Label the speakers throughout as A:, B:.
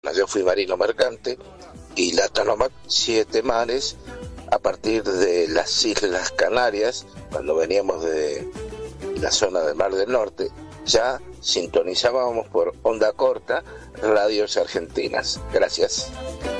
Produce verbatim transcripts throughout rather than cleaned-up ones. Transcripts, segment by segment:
A: Yo fui marino mercante y la Tanomac Siete Mares, a partir de las Islas Canarias, cuando veníamos de la zona del Mar del Norte, ya sintonizábamos por onda corta radios argentinas. Gracias.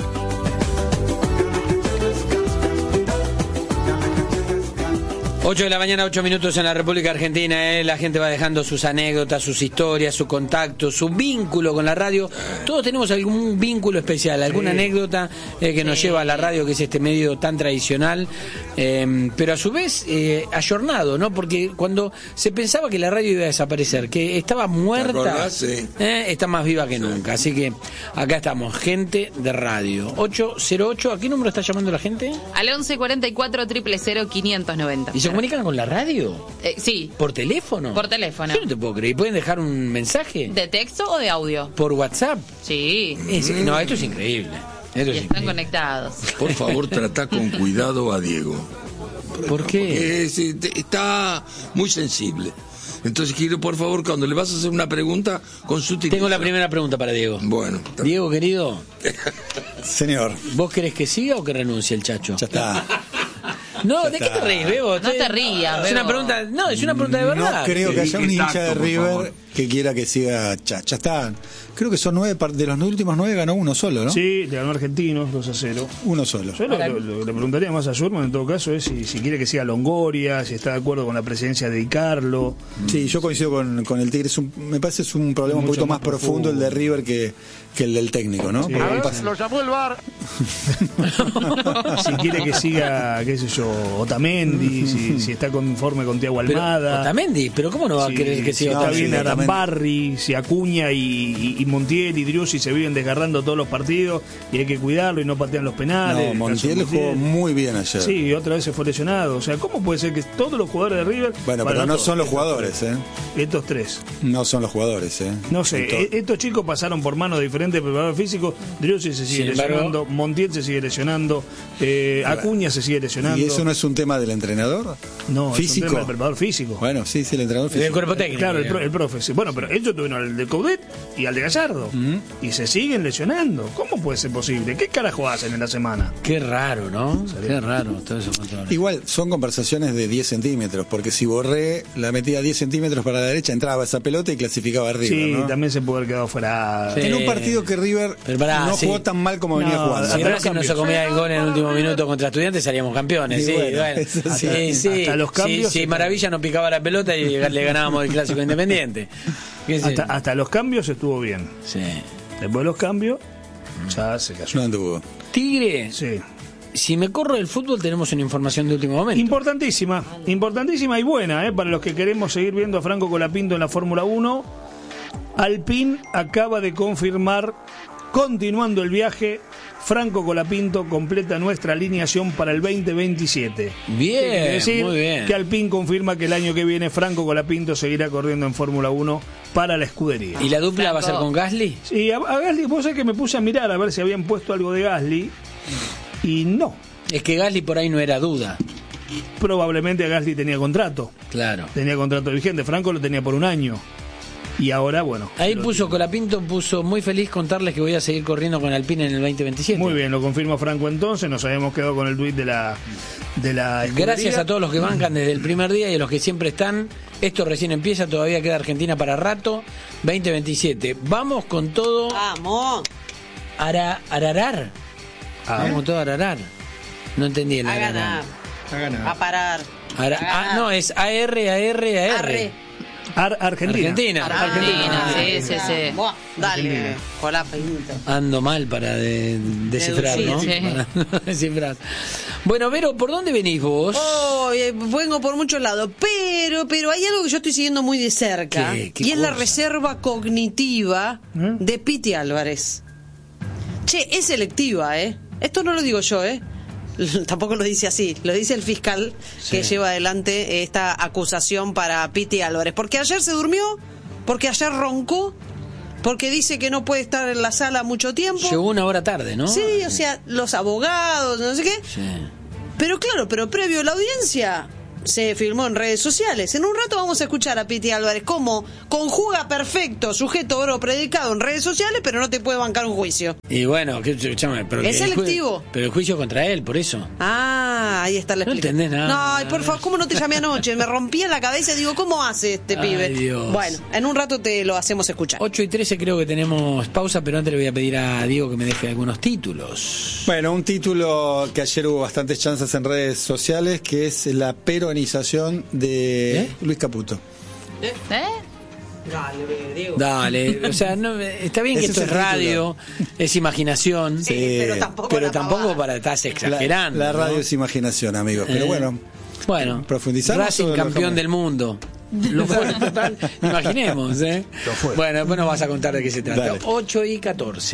B: ocho de la mañana, ocho minutos en la República Argentina, ¿eh? La gente va dejando sus anécdotas, sus historias, su contacto, su vínculo con la radio. Todos tenemos algún vínculo especial, alguna sí. anécdota eh, que nos sí. lleva a la radio, que es este medio tan tradicional, eh, pero a su vez eh, ayornado, ¿no? Porque cuando se pensaba que la radio iba a desaparecer, que estaba muerta, sí. eh, está más viva que sí. nunca. Así que acá estamos, gente de radio. ocho cero ocho, ¿a qué número está llamando la gente?
C: Al once cuarenta y cuatro, cero cero cero, quinientos noventa.
B: ¿Se comunican con la radio?
C: Eh, sí.
B: ¿Por teléfono?
C: Por teléfono.
B: Yo no te puedo creer. ¿Pueden dejar un mensaje?
C: ¿De texto o de audio?
B: ¿Por WhatsApp?
C: Sí.
B: Es, no, esto es increíble. Esto
C: y
B: es
C: están
B: increíble.
C: Conectados.
D: Por favor, trata con cuidado a Diego.
B: ¿Por qué?
D: Porque es, está muy sensible. Entonces quiero, por favor, cuando le vas a hacer una pregunta, con sutileza.
B: Tengo la primera pregunta para Diego.
D: Bueno.
B: Diego, querido.
E: Señor.
B: ¿Vos querés que siga o que renuncie el Chacho?
E: Ya está.
B: No,
E: ya
B: ¿de
E: está.
B: qué te reís, Bebo?
C: No te rías,
B: Es
C: Bebo.
B: una pregunta, no, es una pregunta de verdad.
E: No creo que haya un hincha de
D: Tacto,
E: River que quiera que siga Chacho. Ya está. Creo que son nueve, de los últimos nueve ganó uno solo, ¿no?
F: Sí, le ganó Argentinos dos a cero.
E: Uno solo.
F: Yo lo, lo, lo que le preguntaría más a Schurman en todo caso es si, si quiere que siga Longoria, si está de acuerdo con la presidencia de Di Carlo.
E: Sí, yo coincido con, con el Tigre. Es un, me parece es un problema
F: Mucho
E: un poquito más,
F: más
E: profundo,
F: profundo
E: el de River que, que el del técnico, ¿no?
F: Sí.
E: Porque
F: A ver,
E: pasa-
G: Lo llamó el V A R.
F: Si quiere que siga, qué sé yo, Otamendi, si, si está conforme con Thiago
B: Pero,
F: Almada.
B: Otamendi, pero ¿cómo no va
F: Si-
B: a querer que
F: si
B: siga
F: está
E: No,
F: bien
E: sí, Otamendi.
F: Arambarri, si Acuña y, y, y Montiel y Driussi se viven desgarrando todos los partidos y hay que cuidarlo y no patean los penales.
E: No, Montiel
F: Caso
E: jugó muy bien ayer.
F: Sí, y otra vez se fue lesionado. O sea, ¿cómo puede ser que todos los jugadores de River...
E: Bueno, pero no son los jugadores, ¿eh?
F: Estos tres.
E: No son los jugadores, ¿eh?
F: No sé,
E: Entonces-
F: e- estos chicos pasaron por manos de diferentes preparadores físicos. Driussi se sigue
B: Sin embargo-
F: lesionando, Montiel se sigue lesionando, eh, Acuña se sigue lesionando.
E: ¿Y eso no es un tema del entrenador?
F: No,
E: físico.
F: es un tema del preparador físico.
E: Bueno, sí, sí, el entrenador
B: del
E: físico.
B: cuerpo técnico?
F: Claro, el, pro-
B: digamos.
F: el profe. sí. Bueno, pero ellos tuvieron al de Coudet y al de Gallardo. Y se siguen lesionando. ¿Cómo puede ser posible? ¿Qué carajo hacen en la semana?
B: Qué raro, ¿no? Qué raro todo eso.
E: Igual son conversaciones de diez centímetros, porque si Borré la metía diez centímetros para la derecha, entraba esa pelota y clasificaba a River,
F: Sí,
E: ¿no?
F: también se puede haber quedado fuera.
B: Sí.
E: En un partido que River
B: Pero pará,
E: no
B: sí.
E: jugó tan mal como
F: No,
E: venía jugando.
F: hasta
B: Si
F: los
B: Racing no se
F: cambios.
B: comía el gol en el último minuto contra Estudiantes, salíamos campeones.
E: Y
B: Sí,
E: bueno,
B: bueno.
E: eso
B: Sí,
E: sí.
B: sí.
F: Hasta los cambios
B: Si
F: se-
B: Maravilla no picaba la pelota y le ganábamos el clásico Independiente. ¿Qué sé?
F: Hasta, hasta los cambios estuvo bien.
B: Sí.
F: Después de los cambios, ya se cayó.
E: No anduvo.
B: Tigre,
F: Sí.
B: si me corro del fútbol, tenemos una información de último momento.
F: Importantísima, importantísima y buena, ¿eh? Para los que queremos seguir viendo a Franco Colapinto en la Fórmula uno. Alpine acaba de confirmar, continuando el viaje, Franco Colapinto completa nuestra alineación para el veinte veintisiete.
B: Bien,
F: Quiere decir
B: muy bien.
F: que Alpine confirma que el año que viene Franco Colapinto seguirá corriendo en Fórmula uno para la escudería.
B: ¿Y la dupla va a ser con Gasly?
F: Sí, a, a Gasly, vos sabés que me puse a mirar a ver si habían puesto algo de Gasly y no.
B: Es que Gasly por ahí no era duda.
F: Probablemente Gasly tenía contrato.
B: Claro.
F: Tenía contrato vigente, Franco lo tenía por un año. Y ahora, bueno.
B: Ahí
F: lo-
B: puso Colapinto, puso muy feliz contarles que voy a seguir corriendo con Alpine en el veinte veintisiete.
F: Muy bien, lo confirma Franco entonces. Nos habíamos quedado con el tuit de la, de la escudería.
B: Gracias a todos los que bancan desde el primer día y a los que siempre están. Esto recién empieza, todavía queda Argentina para rato. veinte veintisiete. Vamos con todo.
H: Vamos.
B: Ara, ararar.
F: Ah.
B: Vamos con todo a ararar. No entendí el
H: A
B: ararar.
H: ganar.
E: A ganar.
H: A parar.
B: Ara-
H: A ganar.
B: ah, no, es A R, A R, A R.
H: Arre.
F: Ar- Argentina.
B: Argentina.
C: Argentina, sí, sí, sí.
H: Buah, dale, Colapinto.
B: Ando mal para de- descifrar, ¿no?
C: Sí.
B: Para descifrar. Bueno, Vero, ¿por dónde venís vos?
H: Oh, eh, vengo por muchos lados, pero pero hay algo que yo estoy siguiendo muy de cerca.
B: ¿Qué? ¿Qué
H: y es la
B: cosa?
H: reserva cognitiva
F: ¿Eh?
H: de Piti Álvarez. Che, es selectiva, ¿eh? Esto no lo digo yo, ¿eh? Tampoco lo dice así, lo dice el fiscal
B: Sí.
H: que lleva adelante esta acusación para Piti Álvarez. Porque ayer se durmió, porque ayer roncó, porque dice que no puede estar en la sala mucho tiempo.
B: Llegó una hora tarde, ¿no?
H: Sí, o sea, los abogados, no sé qué.
B: Sí.
H: Pero claro, pero previo a la audiencia, se filmó en redes sociales. En un rato vamos a escuchar a Piti Álvarez cómo conjuga perfecto sujeto, verbo, predicado en redes sociales, pero no te puede bancar un juicio.
B: Y bueno, que, escuchame, pero
H: Es
B: que el ju-
H: selectivo.
B: Pero el juicio contra él, por eso.
H: Ah, ahí está la
B: No
H: explicación.
B: entendés nada.
H: No, y por favor, ¿cómo no te llamé anoche? Me rompí en la cabeza y digo, ¿cómo hace este
B: Ay,
H: pibe?
B: Dios.
H: Bueno, en un rato te lo hacemos escuchar.
B: ocho y trece creo que tenemos pausa, pero antes le voy a pedir a Diego que me deje algunos títulos.
E: Bueno, un título que ayer hubo bastantes chances en redes sociales, que es la peronización de
B: ¿Eh?
E: Luis Caputo.
C: ¿Eh?
H: Dale, Diego.
B: Dale, o sea, no, está bien que
E: Ese
B: esto
E: es
B: es
E: el
B: radio, es imaginación,
H: Sí, pero tampoco
B: pero
H: la
B: tampoco
H: pavada.
B: para estás
E: La,
B: exagerando.
E: la radio
B: ¿no?
E: es imaginación, amigos. Pero
B: Eh.
E: bueno,
B: Bueno,
E: ¿profundizamos
B: Racing
E: o lo
B: campeón
E: dejamos?
B: del mundo. Lo fue total, imaginemos, ¿eh?
E: Lo fue.
B: Bueno, después nos vas a contar de qué se trata.
E: Dale.
B: ocho y catorce.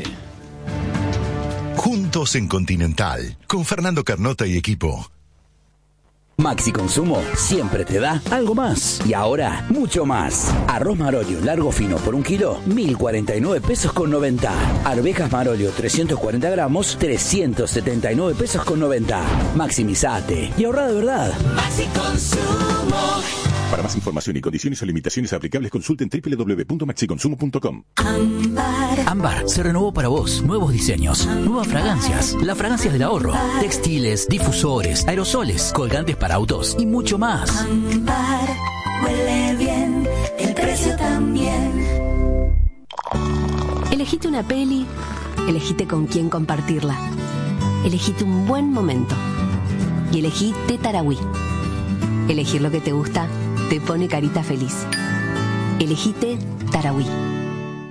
G: Juntos en Continental, con Fernando Carnota y equipo.
I: Maxi Consumo siempre te da algo más. Y ahora, mucho más. Arroz Marolio largo fino por un kilo, mil cuarenta y nueve pesos con noventa. Arvejas Marolio trescientos cuarenta gramos, trescientos setenta y nueve pesos con noventa. Maximizate y ahorra de verdad.
J: Maxi Consumo.
K: Para más información y condiciones o limitaciones aplicables, consulten doble u doble u doble u punto maxi consumo punto com.
J: Ámbar.
I: Ámbar se renovó para vos. Nuevos diseños, nuevas fragancias, las fragancias del ahorro, textiles, difusores, aerosoles, colgantes para autos y mucho más.
J: Ámbar. Huele bien, el precio también.
L: Elegite una peli, elegite con quién compartirla. Elegite un buen momento. Y elegí Tetarawí. Elegir lo que te gusta te pone carita feliz. Elegite Tarahui.